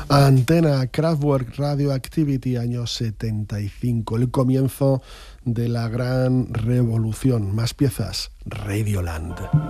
Antena, Kraftwerk, Radioactivity, año 75, el comienzo de la gran revolución. Más piezas, Radioland.